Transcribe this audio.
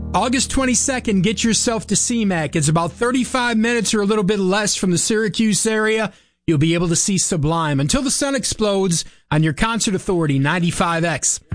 August 22nd, get yourself to CMAC. It's about 35 minutes or a little bit less from the Syracuse area. You'll be able to see Sublime Until the Sun Explodes on your Concert Authority 95X.